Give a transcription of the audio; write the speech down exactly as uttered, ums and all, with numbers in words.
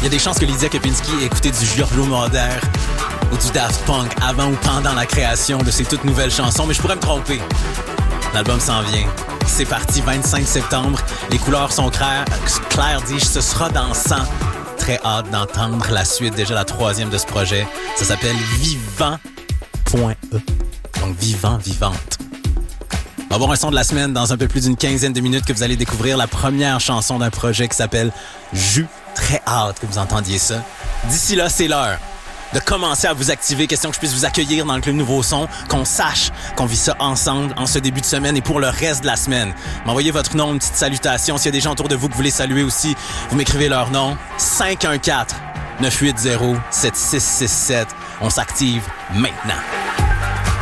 Il y a des chances que Lydia Kepinski ait écouté du Giorgio Moroder ou du Daft Punk avant ou pendant la création de ses toutes nouvelles chansons, mais je pourrais me tromper. L'album s'en vient. C'est parti, vingt-cinq septembre. Les couleurs sont claires. Claire dit, ce sera dansant. Très hâte d'entendre la suite, déjà la troisième de ce projet. Ça s'appelle Vivant point E. Donc Vivant, Vivante. On va avoir un son de la semaine dans un peu plus d'une quinzaine de minutes que vous allez découvrir la première chanson d'un projet qui s'appelle Jus. Très hâte que vous entendiez ça. D'ici là, c'est l'heure de commencer à vous activer. Question que je puisse vous accueillir dans le Club Nouveau Son, qu'on sache qu'on vit ça ensemble en ce début de semaine et pour le reste de la semaine. M'envoyez votre nom, une petite salutation. S'il y a des gens autour de vous que vous voulez saluer aussi, vous m'écrivez leur nom. cinq un quatre, neuf huit zéro, sept six six sept. On s'active maintenant.